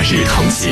日同行。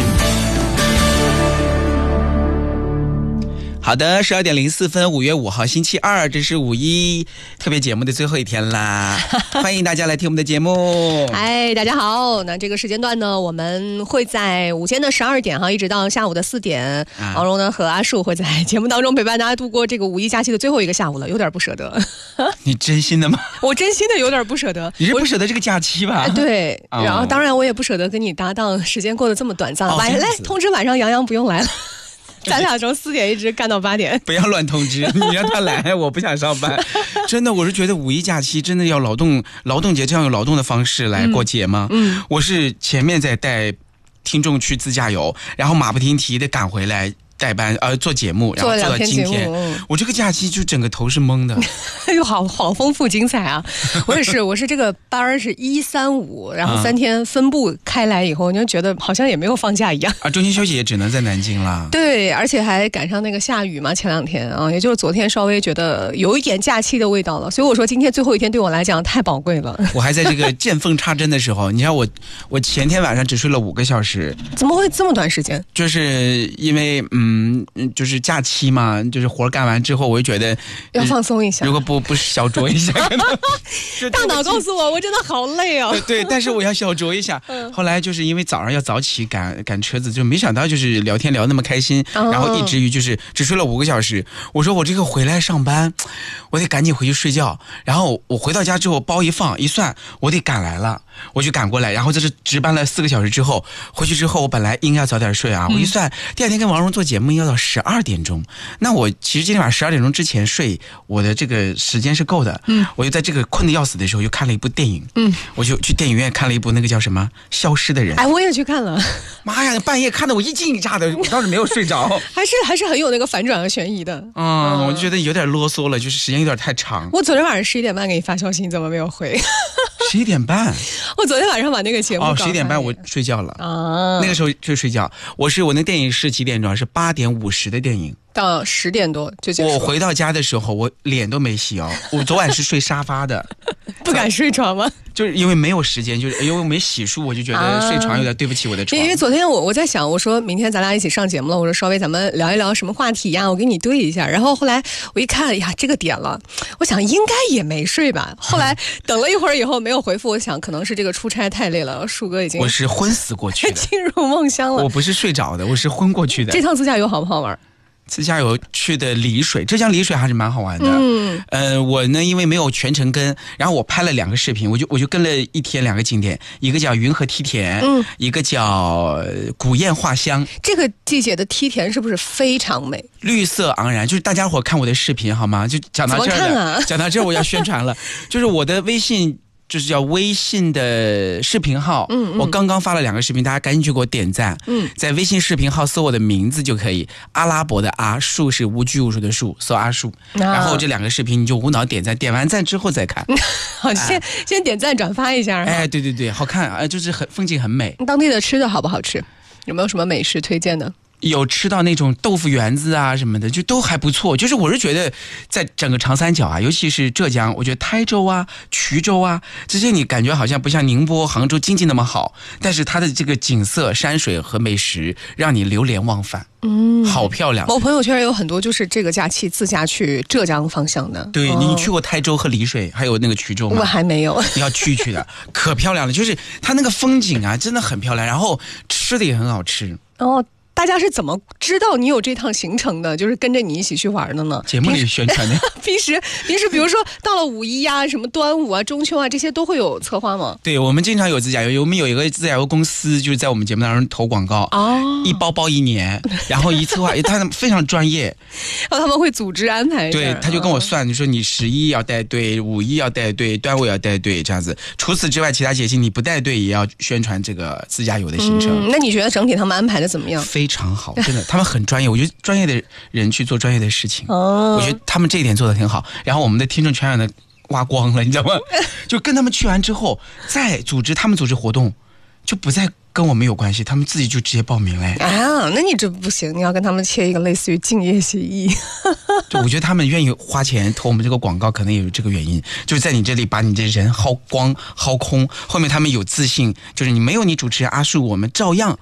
好的，12:04，5月5号星期二，这是5·1特别节目的最后一天啦，欢迎大家来听我们的节目。 嗨，大家好。那这个时间段呢，我们会在午间的12点一直到下午的4点，王蓉呢和阿树会在节目当中陪伴大家度过这个5·1假期的最后一个下午了，有点不舍得。 你真心的吗？ 我真心的有点不舍得。 你是不舍得这个假期吧？ 对，然后当然我也不舍得跟你搭档，时间过得这么短暂。来通知晚上杨洋不用来了。咱俩从4点一直干到8点， 不要乱通知，你让他来，我不想上班。真的，我是觉得5·1假期真的要劳动节这样有劳动的方式来过节吗？我是前面在带听众去自驾游，然后马不停蹄的赶回来代班做节目，然后做到今天，我这个假期就整个头是懵的。 哎呦，好丰富精彩啊！我也是，我是这个班是1、3、5，然后3天分布开来以后，你就觉得好像也没有放假一样啊。中心休息也只能在南京啦。 对，而且还赶上那个下雨嘛，前2天啊，也就是昨天稍微觉得有一点假期的味道了。所以我说今天最后一天对我来讲太宝贵了。 我还在这个见缝插针的时候，你知道我前天晚上只睡了5个小时。 怎么会这么短时间？ 就是因为就是假期嘛，就是活干完之后，我就觉得要放松一下。 如果不小酌一下， 大脑告诉我真的好累哦。 对，但是我要小酌一下。后来就是因为早上要早起赶车子，就没想到就是聊天聊那么开心，然后以至于就是只睡了5个小时。我说我这个回来上班，我得赶紧回去睡觉。然后我回到家之后，包一放一算，我得赶来了，我就赶过来。然后这是值班了4个小时之后，回去之后我本来应该要早点睡啊，我一算第2天跟王蓉做节目要到12点钟，那我其实今天晚上12点钟之前睡，我的这个时间是够的。我就在这个困得要死的时候，又看了一部电影。我就去电影院看了一部那个叫什么《消失的人》。 哎，我也去看了。 妈呀，半夜看得我一惊一乍的，我倒是没有睡着。 还是很有那个反转和悬疑的。 我就觉得有点啰嗦了，就是时间有点太长。 我昨天晚上11点半给你发消息，你怎么没有回 ？11点半？ 我昨天晚上把那个节目 11点半我睡觉了啊，那个时候就睡觉。我那电影是几点钟？是8点50的电影。 到10点多就结束。 我回到家的时候，我脸都没洗哦。我昨晚是睡沙发的， 不敢睡床吗？ 就是因为没有时间，就是因为我没洗漱，我就觉得睡床有点对不起我的床。 因为昨天我在想，我说明天咱俩一起上节目了，我说稍微咱们聊一聊什么话题呀，我给你对一下。然后后来我一看，呀，这个点了，我想应该也没睡吧。后来等了一会儿以后没有回复，我想可能是这个出差太累了，树哥已经我是昏死过去的， 进入梦乡了。 我不是睡着的，我是昏过去的。 这趟自驾游好不好玩？ 自驾游去的丽水，浙江丽水还是蛮好玩的。我呢因为没有全程跟，然后我拍了2个视频，我就跟了1天2个景点，一个叫云河梯田，一个叫古堰画乡。这个季节的梯田是不是非常美？ 绿色昂然，就是大家伙看我的视频好吗？就讲到这儿了，讲到这儿我要宣传了，就是我的微信。就是叫微信的视频号，我刚刚发了2个视频，大家赶紧去给我点赞。在微信视频号搜我的名字就可以，阿拉伯的阿，树是无拘无束的树，搜阿树。然后这2个视频你就无脑点赞，点完赞之后再看。 好，先点赞转发一下。 哎，对，好看，就是风景很美。 当地的吃的好不好吃？有没有什么美食推荐的？ 有吃到那种豆腐圆子啊什么的，就都还不错。就是我是觉得在整个长三角啊，尤其是浙江，我觉得台州啊、衢州啊这些，你感觉好像不像宁波、杭州经济那么好，但是它的这个景色、山水和美食让你流连忘返。好漂亮。 我朋友圈有很多就是这个假期自驾去浙江方向的。 对，你去过台州和丽水还有那个衢州吗？ 我还没有。 你要去的，可漂亮了，就是它那个风景啊真的很漂亮，然后吃的也很好吃。 大家是怎么知道你有这趟行程的？就是跟着你一起去玩的呢？ 节目里宣传的。 平时比如说到了5·1啊、什么端午啊、中秋啊，这些都会有策划吗？ 对，我们经常有自驾游，我们有一个自驾游公司，就是在我们节目当中投广告，一包1年，然后一策划，他们非常专业， 然后他们会组织安排。 对，他就跟我算，就说你11要带队，5·1要带队，端午要带队，这样子。除此之外，其他节气你不带队也要宣传这个自驾游的行程。 那你觉得整体他们安排的怎么样？ 非常好，真的，他们很专业。我觉得专业的人去做专业的事情，我觉得他们这一点做得挺好。然后我们的听众全让他挖光了，你知道吗？就跟他们去完之后，再他们组织活动，就不再跟我们有关系，他们自己就直接报名嘞。 那你这不行，你要跟他们签一个类似于竞业协议。 对，我觉得他们愿意花钱投我们这个广告，可能也有这个原因，就是在你这里把你这人薅光薅空，后面他们有自信，就是你没有你主持人阿树，我们照样